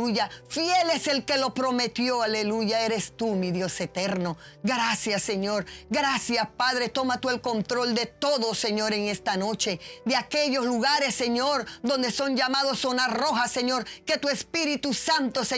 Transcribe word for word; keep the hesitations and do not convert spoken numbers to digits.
aleluya. Fiel es el que lo prometió, aleluya. Eres tú, mi Dios eterno. Gracias, Señor. Gracias, Padre. Toma tú el control de todo, Señor, en esta noche. De aquellos lugares, Señor, donde son llamados zonas rojas, Señor. Que tu Espíritu Santo, Señor,